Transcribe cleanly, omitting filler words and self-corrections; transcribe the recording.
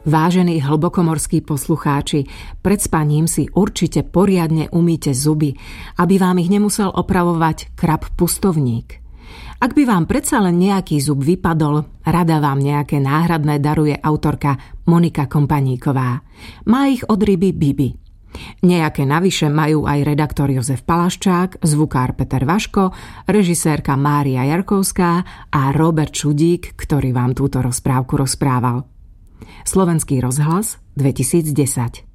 Vážení hlbokomorskí poslucháči, pred spaním si určite poriadne umýte zuby, aby vám ich nemusel opravovať krab pustovník. Ak by vám predsa len nejaký zub vypadol, rada vám nejaké náhradné daruje autorka Monika Kompaníková. Má ich od ryby Bibi. Nejaké navyše majú aj redaktor Jozef Palaščák, zvukár Peter Vaško, režisérka Mária Jarkovská a Robert Čudík, ktorý vám túto rozprávku rozprával. Slovenský rozhlas 2010.